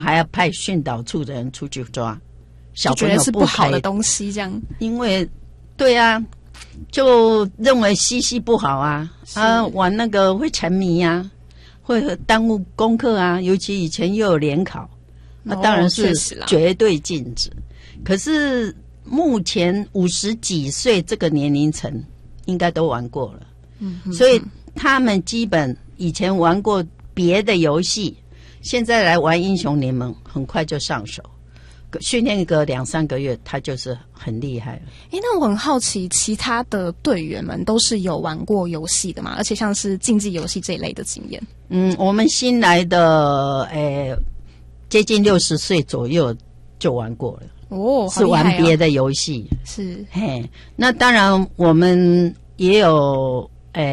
还要派训导处的人出去抓，小就觉朋友得是不好的东西，这样。 因为对啊，就认为嬉不好啊，玩那个会沉迷啊，会耽误功课啊，尤其以前又有联考，那当然是绝对禁止。可是目前50几岁这个年龄层应该都玩过了，所以他们基本以前玩过别的游戏，现在来玩英雄联盟很快就上手，训练个2-3个月他就是很厉害了。 那我很好奇，其他的队员们都是有玩过游戏的吗？而且像是竞技游戏这一类的经验？ 我们新来的接近60岁左右就玩过了。 哦， 是玩别的游戏。 是。 嘿，那当然我们也有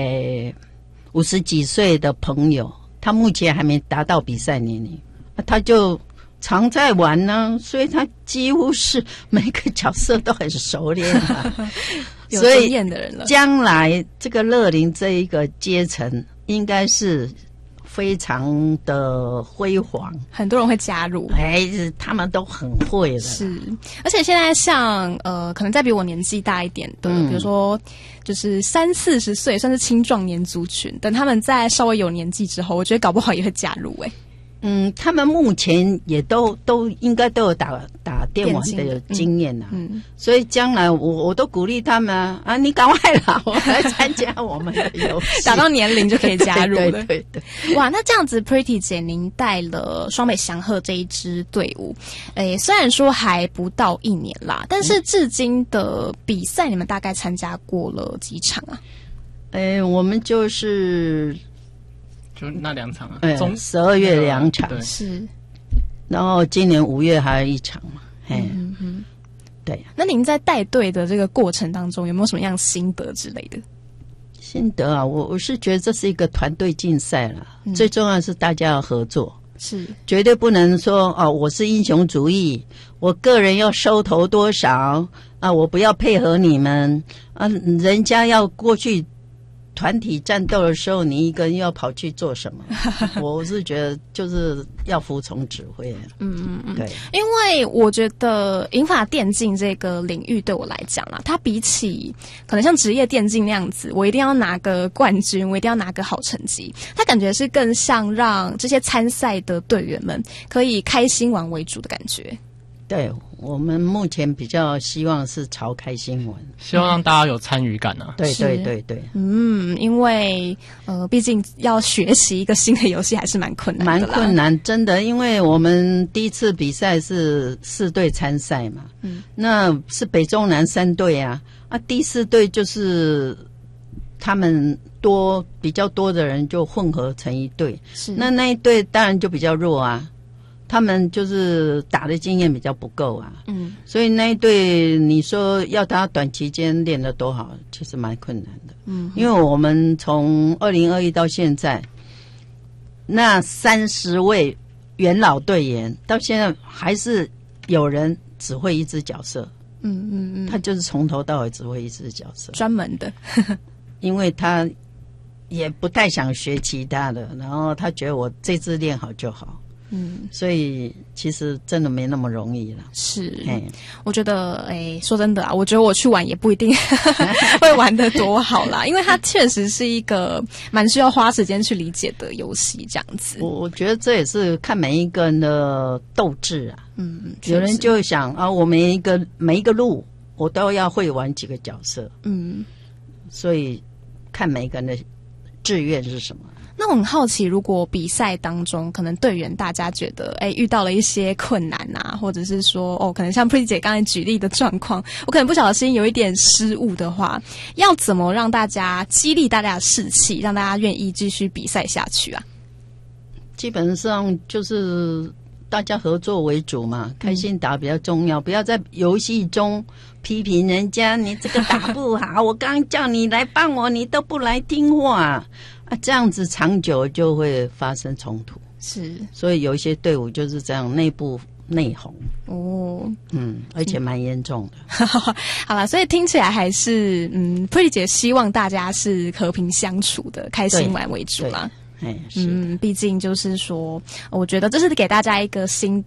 50几岁的朋友，他目前还没达到比赛年龄，他就常在玩呢，所以他几乎是每个角色都很熟练啊。 有经验的人了。 将来这个乐龄这一个阶层应该是非常的辉煌， 很多人会加入。 他们都很会了。 是，而且现在像可能再比我年纪大一点的，比如说就是30-40岁，算是青壮年族群，等他们在稍微有年纪之后，我觉得搞不好也会加入。 他们目前也都应该都有打电玩的经验啊，所以将来我都鼓励他们啊，你赶快啦，我来参加我们的游戏， 打到年龄就可以加入了。 对。 哇，那这样子 Pretty 姐您带了双北祥鹤这一支队伍，虽然说还不到1年啦，但是至今的比赛你们大概参加过了几场啊？ 我们就那2场啊 ，12月2场， 是， 然后今年5月还有1场嘛，对。 那您在带队的这个过程当中，有没有什么样心得之类的？ 心得啊，我是觉得这是一个团队竞赛啦，最重要的是大家要合作， 是绝对不能说我是英雄主义，我个人要收头多少啊，我不要配合你们啊，人家要过去团体战斗的时候，你一个人要跑去做什么？我是觉得就是要服从指挥。对， 因为我觉得银发电竞这个领域对我来讲啦，它比起可能像职业电竞那样子，我一定要拿个冠军，我一定要拿个好成绩，它感觉是更像让这些参赛的队员们可以开心玩为主的感觉。 对，我们目前比较希望是朝开心玩， 希望让大家有参与感啊。 对。 因为毕竟要学习一个新的游戏还是蛮困难的啦。 蛮困难，真的，因为我们第一次比赛是4队参赛嘛，那是北中南3队啊，第4队就是他们比较多的人就混合成一队，那一队当然就比较弱啊。他们就是打的经验比较不够啊，所以那一队你说要他短期间练得多好，其实蛮困难的。因为我们从2021到现在，那30位元老队员到现在还是有人只会一支角色，他就是从头到尾只会一支角色， 专门的， 因为他也不太想学其他的，然后他觉得我这支练好就好。所以其实真的没那么容易了。 是，我觉得，说真的啊，我觉得我去玩也不一定会玩得多好啦，因为它确实是一个蛮需要花时间去理解的游戏，这样子。 我觉得这也是看每一个人的斗志啊。有人就想啊，我每一个路我都要会玩几个角色。所以看每一个人的志愿是什么。 那我很好奇，如果比赛当中可能队员大家觉得遇到了一些困难啊，或者是说可能像 Pretty 姐刚才举例的状况，我可能不小心有一点失误的话，要怎么让大家激励大家的士气，让大家愿意继续比赛下去啊？ 基本上就是大家合作为主嘛，开心打比较重要，不要在游戏中批评人家你这个打不好我刚刚叫你来帮我你都不来听话这样子长久就会发生冲突。 是，所以有一些队伍就是这样内部内讧而且蛮严重的。 好啦，所以听起来还是Pretty 姐希望大家是和平相处的，开心玩为主啦。 是毕竟就是说，我觉得这是给大家一个新